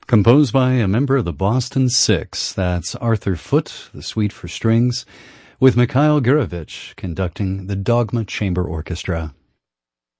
Composed by a member of the Boston Six. That's Arthur Foote, the Suite for Strings, with Mikhail Gurevich conducting the Dogma Chamber Orchestra.